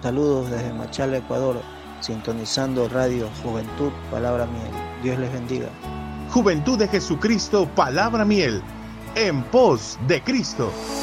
Saludos desde Machala, Ecuador, sintonizando Radio Juventud, Palabra Miel. Dios les bendiga. Juventud de Jesucristo, Palabra Miel, en pos de Cristo.